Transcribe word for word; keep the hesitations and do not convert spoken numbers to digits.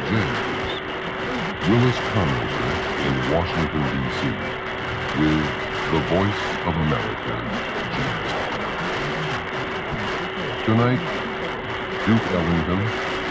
James, Willis Conmaker in Washington, D C, with the Voice of America, James. Tonight, Duke Ellington,